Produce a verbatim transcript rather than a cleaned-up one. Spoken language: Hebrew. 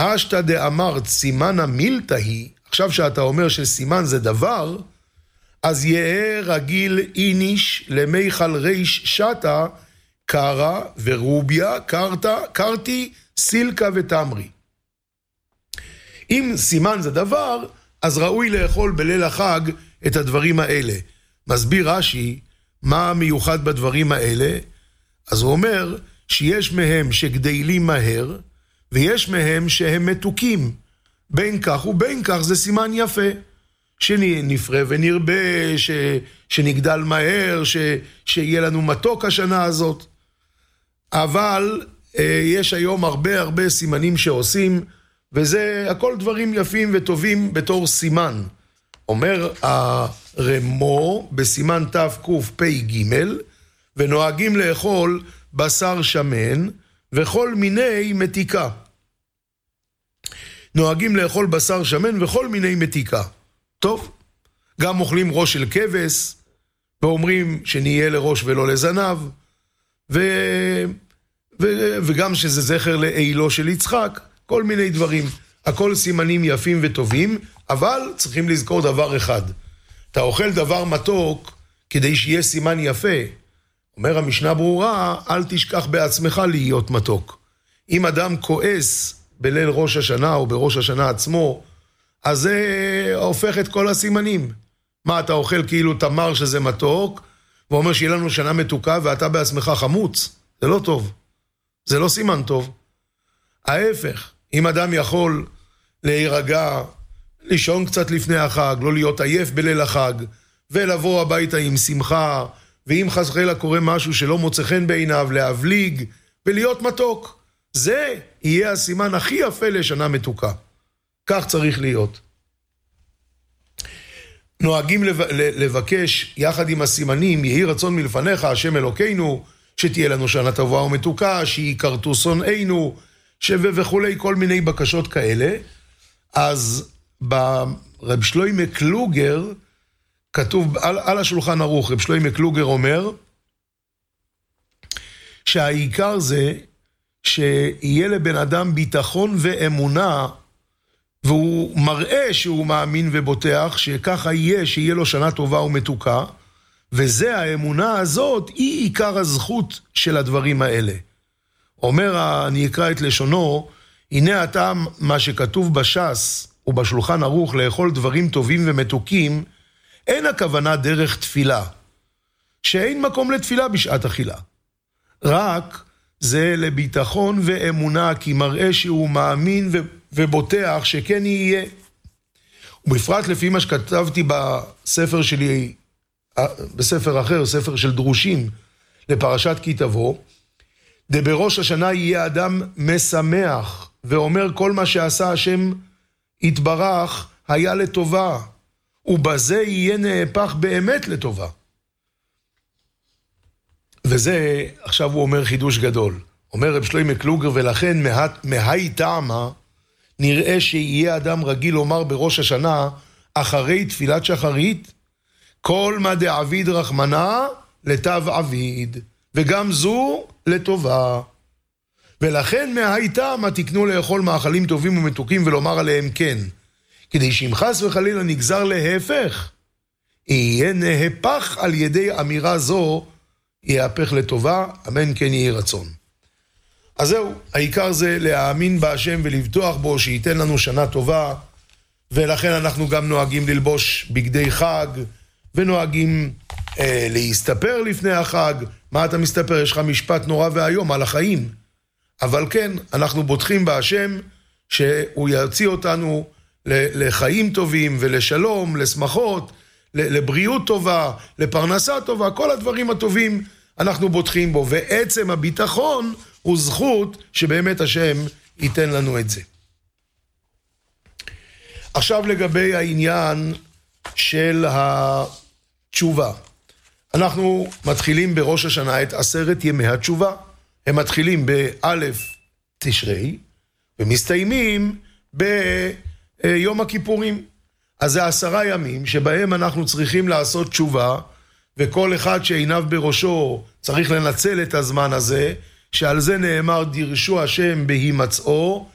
השתא דאמרת סימנה מילתא היא, עכשיו שאתה אומר שסימן זה דבר, אז יהיה רגיל איניש למיכל ריש שטה, קרה ורוביה, קרתה, קרתי, סילקה ותמרי. אם סימן זה דבר, אז ראוי לאכול בליל החג את הדברים האלה. מסביר רש"י מה מיוחד בדברים האלה, אז הוא אומר שיש מהם שגדלים מהר, ויש מהם שהם מתוקים. בין כך ובין כך זה סימן יפה. שנפרה ונרבה, ש, שנגדל מהר, ש, שיהיה לנו מתוק השנה הזאת. אבל אה, יש היום הרבה הרבה סימנים שעושים, וזה הכל דברים יפים וטובים בתור סימן. אומר הרמו בסימן תקפ"ג, ונוהגים לאכול בשר שמן וכל מיני מתיקה. נוהגים לאכול בשר שמן וכל מיני מתיקה. טוב, גם אוכלים ראש של כבש, ואומרים שנהיה לראש ולא לזנב, ו... ו... וגם שזה זכר לאילו של יצחק, כל מיני דברים. הכל סימנים יפים וטובים, אבל צריכים לזכור דבר אחד. אתה אוכל דבר מתוק כדי שיהיה סימן יפה. אומר המשנה ברורה, אל תשכח בעצמך להיות מתוק. אם אדם כועס בליל ראש השנה או בראש השנה עצמו, אז זה הופך את כל הסימנים. מה, אתה אוכל כאילו תמר שזה מתוק, ואומר שיהיה לנו שנה מתוקה ואתה בעצמך חמוץ? זה לא טוב. זה לא סימן טוב. ההפך, אם אדם יכול להירגע, לישון קצת לפני החג, לא להיות עייף בליל החג, ולבוא הביתה עם שמחה, ואם חס וחלילה קורה משהו שלא מוצא חן בעיניו, להבליג ולהיות מתוק. זה יהיה הסימן הכי יפה לשנה מתוקה. כך צריך להיות. נוהגים לבקש יחד עם הסימנים, יהי רצון מלפניך, השם אלוקינו, שתהיה לנו שנה טובה ומתוקה, שיכרתו שונאינו, וכולי, כל מיני בקשות כאלה. אז ברב שלוימה קלוגר, כתוב על, על השולחן ערוך, רב שלוימה קלוגר אומר, שהעיקר זה, שיהיה לבן אדם ביטחון ואמונה, והוא מראה שהוא מאמין ובוטח, שככה יהיה, שיהיה לו שנה טובה ומתוקה, וזה האמונה הזאת, היא עיקר הזכות של הדברים האלה. אומר, אני אקרא את לשונו, הנה אתה מה שכתוב בש"ס ובשולחן ערוך לאכול דברים טובים ומתוקים, אין הכוונה דרך תפילה, שאין מקום לתפילה בשעת אכילה. רק זה לביטחון ואמונה, כי מראה שהוא מאמין ו... ובוטח שכן יהיה. ובפרט לפי מה שכתבתי בספר שלי, בספר אחר, ספר של דרושים, לפרשת כי תבוא, דבראש השנה יהיה אדם משמח, ואומר כל מה שעשה השם יתברך היה לטובה, ובזה יהיה נהפך באמת לטובה. וזה, עכשיו הוא אומר חידוש גדול. אומר רב שלוימה קלוגר, ולכן מהי טעמה, נראה שיהיה אדם רגיל לומר בראש השנה, אחרי תפילת שחרית, כל מה דעביד רחמנה לטב עביד, וגם זו לטובה. ולכן מהי טעמה תקנו לאכול מאכלים טובים ומתוקים ולומר עליהם כן, כדי שאם חס וחלילה נגזר להפך, יהיה נהפך על ידי אמירה זו, יהפך לטובה, אמן כן יהי רצון. אז זהו, העיקר זה להאמין בהשם ולבטוח בו שייתן לנו שנה טובה, ולכן אנחנו גם נוהגים ללבוש בגדי חג, ונוהגים אה, להסתפר לפני החג. מה אתה מסתפר? יש לך משפט נורא והיום על החיים. אבל כן, אנחנו בוטחים בהשם שהוא יוציא אותנו לחיים טובים ולשלום, לשמחות, לבריאות טובה, לפרנסה טובה, כל הדברים הטובים אנחנו בוטחים בו, ועצם הביטחון הוא זכות שבאמת השם ייתן לנו את זה. עכשיו לגבי העניין של התשובה. אנחנו מתחילים בראש השנה את עשרת ימי התשובה. הם מתחילים באלף תשרי, ומסתיימים ביום הכיפורים. אז זה עשרה ימים שבהם אנחנו צריכים לעשות תשובה, וכל אחד שעיניו בראשו צריך לנצל את הזמן הזה, שעל זה נאמר דירשו השם בהימצאו,